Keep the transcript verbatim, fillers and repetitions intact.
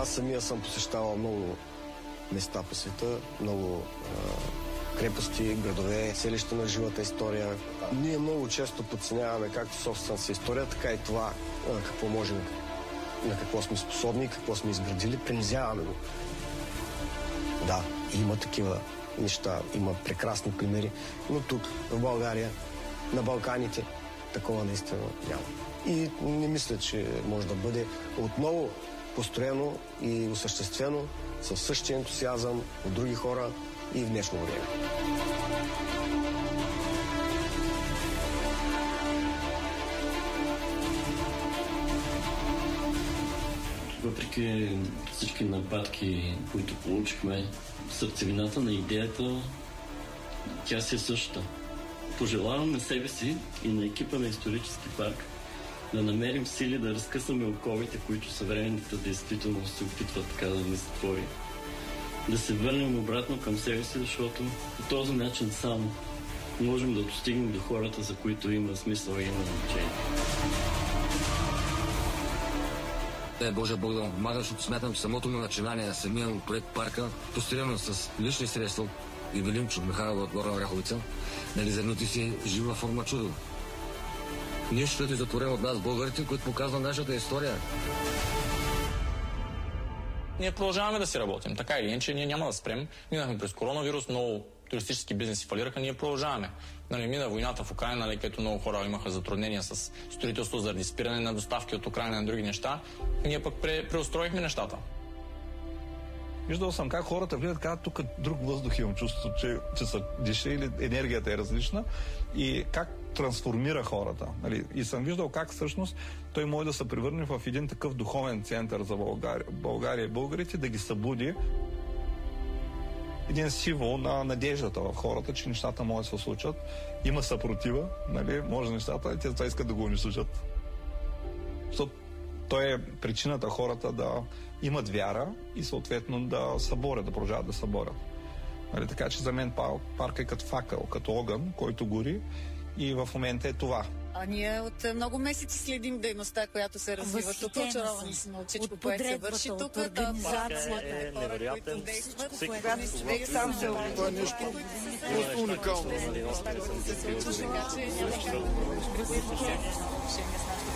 Аз самия съм посещавал много места по света, много а, крепости, градове, селища на живата история. Ние много често подценяваме както собствената си история, така и това а, какво можем, на какво сме способни, какво сме изградили, принизяваме го. Да, има такива неща, има прекрасни примери, но тук, в България, на Балканите, такова наистина няма. И не мисля, че може да бъде отново построено и осъществено със същия ентусиазъм от други хора и в днешно време. Въпреки всички нападки, които получихме, сърцевината на идеята, тя си е същата. Пожелавам на себе си и на екипа на Исторически парк да намерим сили да разкъсаме оковите, които съвременната действителност се опитва така да ни затвори. Да се върнем обратно към себе си, защото по този начин само можем да достигнем до хората, за които има смисъл и има значение. Дай Боже Бог да му помага, защото смятам, че самото ми начинание, самия му проект парка, построено с лични средства и Велимчо Михайлова от Горна Оряховица, нали зърнати си жива форма чудо. Нищото е затворено от нас, българите, които показва нашата история. Ние продължаваме да си работим. Така или иначе, ние няма да спрем. Минахме през коронавирус, много туристически бизнеси фалираха, ние продължаваме. Нали, мина войната в Украйна, нали, където много хора имаха затруднения с строителство заради спиране на доставки от Украйна и други неща. Ние пък пре, преустроихме нещата. Виждал съм как хората влизат, казват, тук друг въздух имам чувство, че, че са диша или енергията е различна и как трансформира хората. Нали? И съм виждал как всъщност той може да се превърне в един такъв духовен център за България, България и българите, да ги събуди един символ на надеждата в хората, че нещата могат да се случат. Има съпротива, нали? Може нещата, и те това искат да го унищожат. Защото той е причината хората да имат вяра и съответно да съборят, да продължават да съборят. Нали? Така че за мен парк е като факъл, като огън, който гори и в момента е това. А ние от много месеци следим дейността, която се развива тук. Очаровани сме от всичко, което се върши тук. От организацията е невероятен. Всеки човек сам се опитва нещо просто уникално. Така че няма как да решение с нашите